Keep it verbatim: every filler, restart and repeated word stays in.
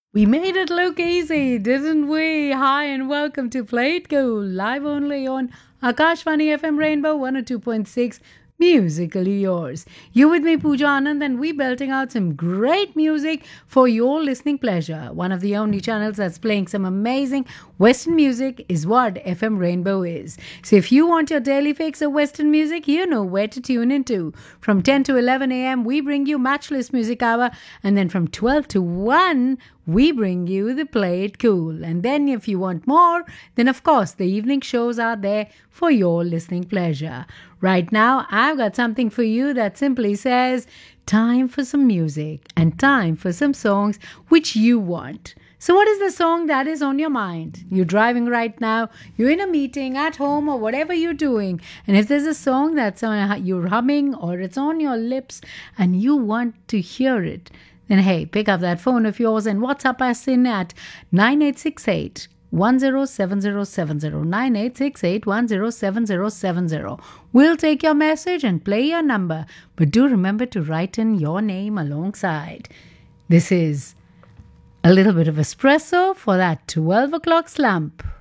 We made it look easy, didn't we? Hi and welcome to Play It Cool, live only on Akashvani F M Rainbow one oh two point six, musically yours. You with me, Pooja Anand, and we belting out some great music for your listening pleasure. One of the only channels that's playing some amazing Western music is what F M Rainbow is. So if you want your daily fix of Western music, you know where to tune into. From ten to eleven a.m., we bring you Matchless Music Hour, and then from twelve to one, we bring you the Play It Cool. And then if you want more, then of course the evening shows are there for your listening pleasure. Right now, I've got something for you that simply says, time for some music and time for some songs which you want. So what is the song that is on your mind? You're driving right now, you're in a meeting, at home, or whatever you're doing. And if there's a song that's on, you're humming or it's on your lips and you want to hear it, then hey, pick up that phone of yours and WhatsApp us in at nine eight six eight, one oh seven oh seven oh, nine eight six eight, one oh seven oh seven oh. We'll take your message and play your number, but do remember to write in your name alongside. This is a little bit of espresso for that twelve o'clock slump.